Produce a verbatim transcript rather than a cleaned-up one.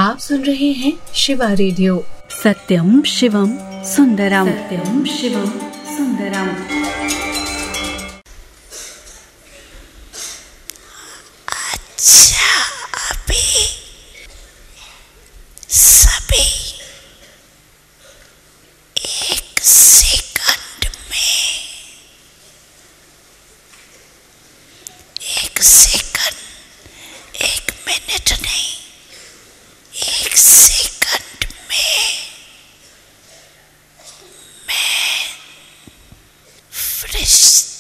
आप सुन रहे हैं शिवा रेडियो। सत्यम शिवम सुंदरम, सत्यम शिवम सुंदरम। अच्छा, अभी सभी एक सेकंड में, एक सेकंड, एक मिनट नहीं, एक सेकंड में मैं फ्रेश